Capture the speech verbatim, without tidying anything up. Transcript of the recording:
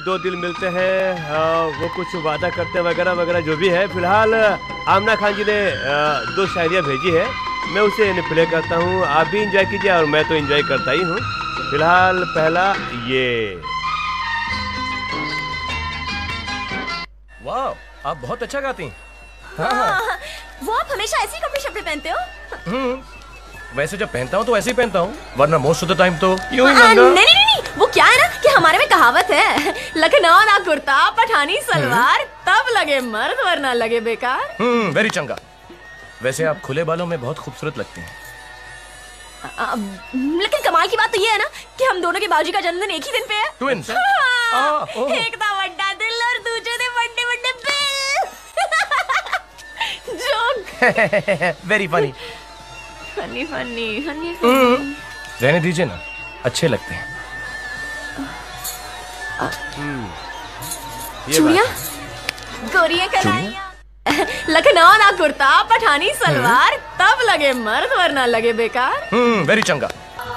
दो दिल मिलते हैं, आ, वो कुछ वादा करते वगैरह वगैरह जो भी है। फिलहाल आमना खान जी ने आ, दो शायरियाँ भेजी है, मैं उसे प्ले करता हूँ। आप भी इंजॉय कीजिए और मैं तो इंजॉय करता ही हूँ। फिलहाल पहला ये। वाह, आप बहुत अच्छा गाती हैं। हाँ, हाँ। वो आप हमेशा ऐसे कपड़े शपड़े पहनते हो? हम्म, वैसे जब पहनता हूँ तो ऐसे ही पहनता हूँ, वरना मोस्ट ऑफ द टाइम तो यूं ही नंगा। नहीं नहीं नहीं नहीं, वो क्या है ना कि हमारे में कहावत है, लखनऊ ना कुर्ता पठानी सलवार, तब लगे मर्द वरना लगे बेकार। हम्म, वेरी चंगा। वैसे आप खुले बालों में बहुत खूबसूरत लगती हैं। आ, लेकिन कमाल की बात तो ये है ना कि हम दोनों के बाजी का जन्मदिन एक ही दिन पे है। ट्विंस। हाँ, एक था बड़ा दिल और दूसरे थे बड़े बड़े bill. Joke. Very funny. Funny funny funny. रहने दीजिए ना, अच्छे लगते हैं। चूड़ियाँ, गोरियाँ कलाइयाँ, लखनऊ ना कुर्ता पठानी सलवार, तब लगे मर्द वरना लगे बेकार। हम्म, वेरी चंगा।